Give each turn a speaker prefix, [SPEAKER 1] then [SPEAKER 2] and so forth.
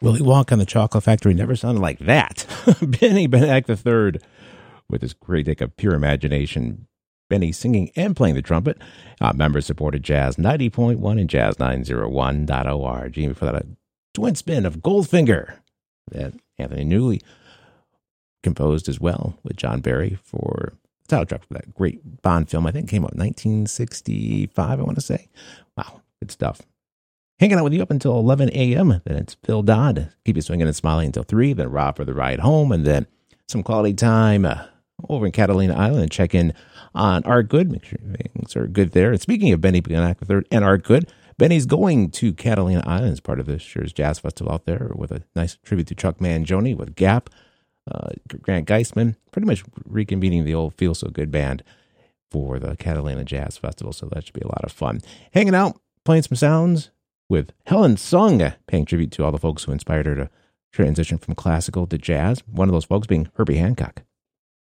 [SPEAKER 1] Willy Wonka and the Chocolate Factory never sounded like that. Benny Benack III with his great take of pure imagination. Benny singing and playing the trumpet. Members supported Jazz 90.1 and Jazz901.org. Before that, a twin spin of Goldfinger that Anthony Newley composed as well with John Barry for the title track for that great Bond film. I think it came out in 1965, I want to say. Wow, good stuff. Hanging out with you up until 11 a.m. Then it's Phil Dodd. Keep you swinging and smiling until 3. Then Rob for the ride home. And then some quality time over in Catalina Island and check in on Art Good. Make sure things are good there. And speaking of Benny Benack III and Art Good, Benny's going to Catalina Island as part of this year's Jazz Festival out there with a nice tribute to Chuck Mangione with Gap, Grant Geisman, pretty much reconvening the old Feel So Good band for the Catalina Jazz Festival. So that should be a lot of fun. Hanging out, playing some sounds with Helen Sung, paying tribute to all the folks who inspired her to transition from classical to jazz. One of those folks being Herbie Hancock.